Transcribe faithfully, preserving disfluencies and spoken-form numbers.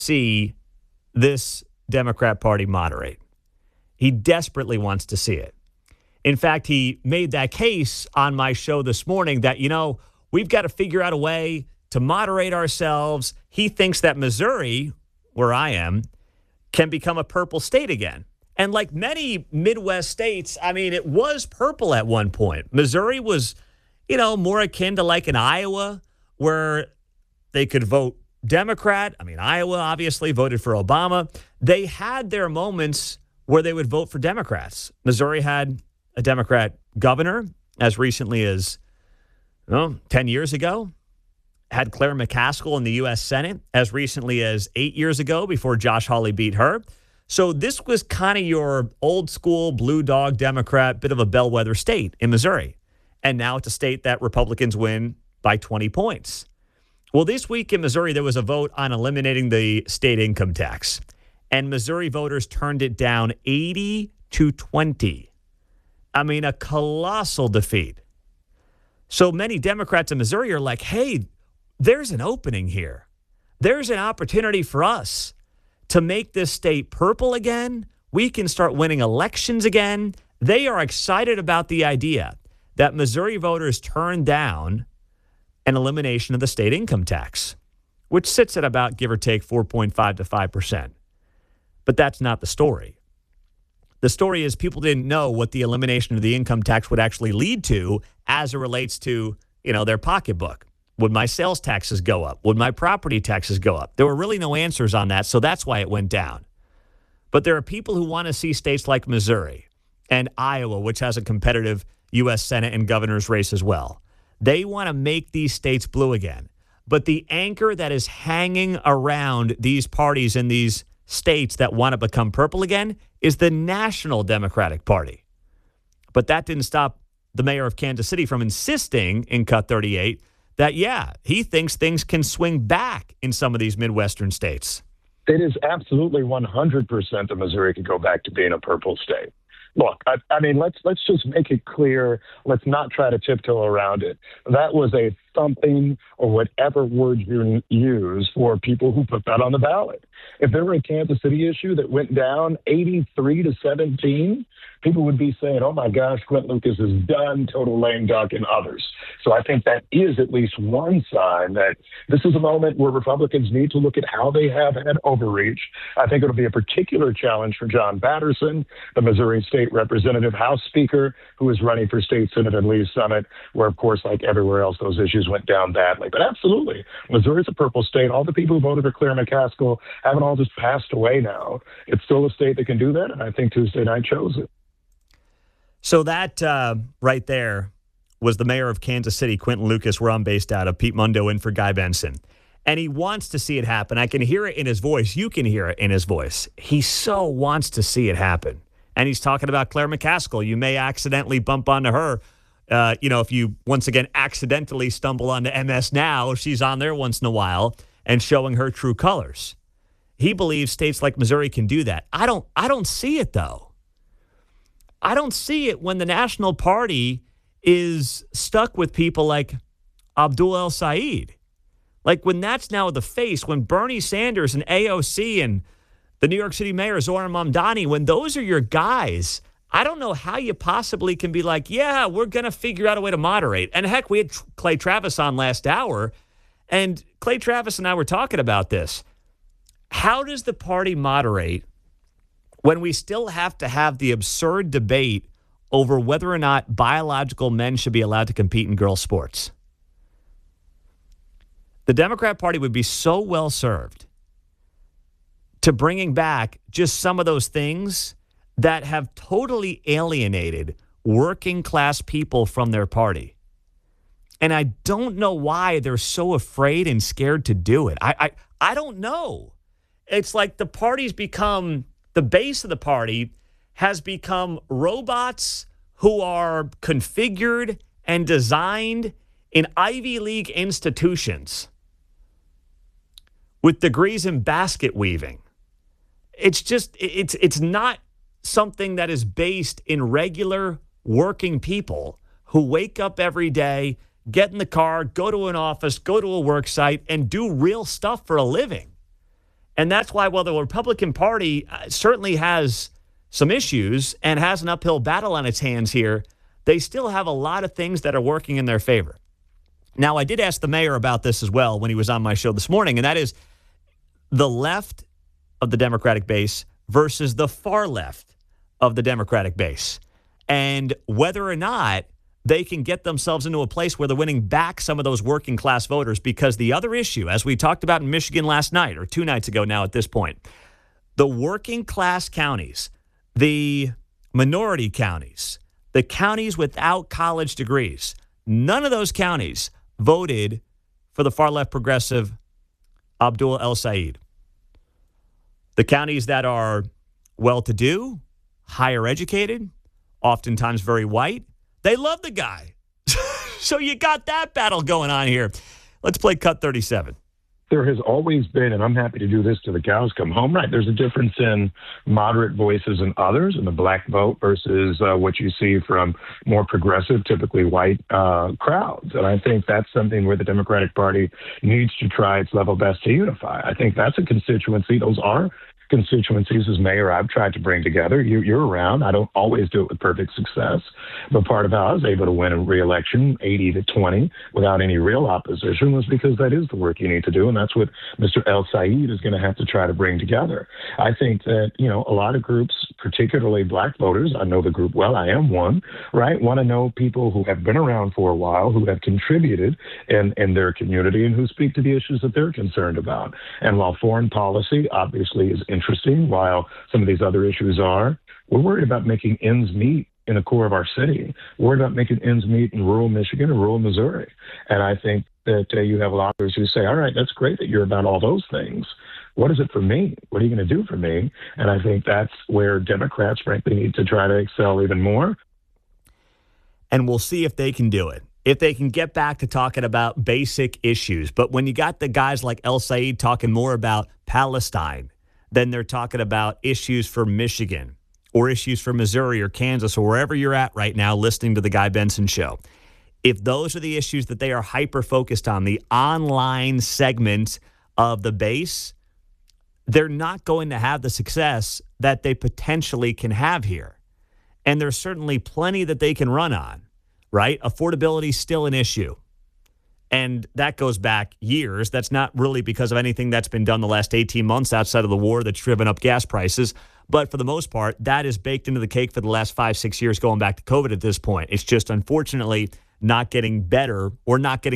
see this Democrat Party moderate. He desperately wants to see it. In fact, he made that case on my show this morning that, you know, we've got to figure out a way to moderate ourselves. He thinks that Missouri, where I am, can become a purple state again. And like many Midwest states, I mean, it was purple at one point. Missouri was, you know, more akin to like an Iowa where they could vote Democrat. I mean, Iowa obviously voted for Obama. They had their moments where they would vote for Democrats. Missouri had a Democrat governor as recently as, well, ten years ago. Had Claire McCaskill in the U S Senate as recently as eight years ago before Josh Hawley beat her. So this was kind of your old school blue dog Democrat, bit of a bellwether state in Missouri. And now it's a state that Republicans win by twenty points. Well, this week in Missouri, there was a vote on eliminating the state income tax. And Missouri voters turned it down eighty to twenty. I mean, a colossal defeat. So many Democrats in Missouri are like, hey, there's an opening here. There's an opportunity for us to make this state purple again. We can start winning elections again. They are excited about the idea that Missouri voters turned down an elimination of the state income tax, which sits at about, give or take, four point five to five percent. But that's not the story. The story is people didn't know what the elimination of the income tax would actually lead to as it relates to, you know, their pocketbook. Would my sales taxes go up? Would my property taxes go up? There were really no answers on that, so that's why it went down. But there are people who want to see states like Missouri and Iowa, which has a competitive U S Senate and governor's race as well. They want to make these states blue again. But the anchor that is hanging around these parties in these states that want to become purple again is the National Democratic Party. But that didn't stop the mayor of Kansas City from insisting in Cut thirty-eight that, yeah, he thinks things can swing back in some of these Midwestern states. It is absolutely one hundred percent that Missouri could go back to being a purple state. Look, I, I mean, let's let's just make it clear. Let's not try to tiptoe around it. That was a thumping, or whatever word you use, for people who put that on the ballot. If there were a Kansas City issue that went down eighty-three to seventeen, people would be saying, oh my gosh, Quint Lucas is done, total lame duck, and others. So I think that is at least one sign that this is a moment where Republicans need to look at how they have had overreach. I think it'll be a particular challenge for John Batterson, the Missouri State Representative, House Speaker, who is running for State Senate in Lee's Summit, where, of course, like everywhere else, those issues went down badly. But absolutely, Missouri's a purple state. All the people who voted for Claire McCaskill haven't all just passed away now. It's still a state that can do that, and I think Tuesday night shows it. So that uh, right there was the mayor of Kansas City, Quinton Lucas, where I'm based out of, Pete Mundo in for Guy Benson. And he wants to see it happen. I can hear it in his voice. You can hear it in his voice. He so wants to see it happen. And he's talking about Claire McCaskill. You may accidentally bump onto her. Uh, you know, if you, once again, accidentally stumble onto M S Now, she's on there once in a while and showing her true colors. He believes states like Missouri can do that. I don't, I don't see it, though. I don't see it when the National Party is stuck with people like Abdul El-Sayed. Like when that's now the face, when Bernie Sanders and A O C and the New York City Mayor Zohran Mamdani, when those are your guys, I don't know how you possibly can be like, yeah, we're going to figure out a way to moderate. And heck, we had Clay Travis on last hour, and Clay Travis and I were talking about this. How does the party moderate when we still have to have the absurd debate over whether or not biological men should be allowed to compete in girls' sports? The Democrat Party would be so well served to bringing back just some of those things that have totally alienated working class people from their party. And I don't know why they're so afraid and scared to do it. I I, I don't know. It's like the party's become... The base of the party has become robots who are configured and designed in Ivy League institutions with degrees in basket weaving. It's just, it's it's not something that is based in regular working people who wake up every day, get in the car, go to an office, go to a work site, and do real stuff for a living. And that's why, while the Republican Party uh, certainly has some issues and has an uphill battle on its hands here, they still have a lot of things that are working in their favor. Now, I did ask the mayor about this as well when he was on my show this morning, and that is the left of the Democratic base versus the far left of the Democratic base, and whether or not they can get themselves into a place where they're winning back some of those working class voters. Because the other issue, as we talked about in Michigan last night, or two nights ago now at this point, the working class counties, the minority counties, the counties without college degrees, none of those counties voted for the far left progressive Abdul El-Sayed. The counties that are well-to-do, higher educated, oftentimes very white, they love the guy. So you got that battle going on here. Let's play cut thirty-seven. There has always been, and I'm happy to do this till the cows come home, right? There's a difference in moderate voices and others, and the black vote versus uh, what you see from more progressive, typically white uh, crowds. And I think that's something where the Democratic Party needs to try its level best to unify. I think that's a constituency. Those are constituencies as mayor I've tried to bring together. You, you're around. I don't always do it with perfect success, but part of how I was able to win a re-election eighty to twenty without any real opposition was because that is the work you need to do, and that's what Mister El-Sayed is going to have to try to bring together. I think that, you know, a lot of groups, particularly black voters, I know the group well, I am one, right, want to know people who have been around for a while, who have contributed in, in their community, and who speak to the issues that they're concerned about. And while foreign policy obviously is interesting, while some of these other issues are, we're worried about making ends meet in the core of our city. We're worried about making ends meet in rural Michigan and rural Missouri. And I think that uh, you have a lot of others who say, all right, that's great that you're about all those things. What is it for me? What are you going to do for me? And I think that's where Democrats, frankly, need to try to excel even more. And we'll see if they can do it, if they can get back to talking about basic issues. But when you got the guys like El-Sayed talking more about Palestine, then they're talking about issues for Michigan or issues for Missouri or Kansas or wherever you're at right now listening to the Guy Benson Show. If those are the issues that they are hyper-focused on, the online segment of the base, they're not going to have the success that they potentially can have here. And there's certainly plenty that they can run on, right? Affordability is still an issue. And that goes back years. That's not really because of anything that's been done the last eighteen months outside of the war that's driven up gas prices. But for the most part, that is baked into the cake for the last five, six years going back to COVID at this point. It's just unfortunately not getting better or not getting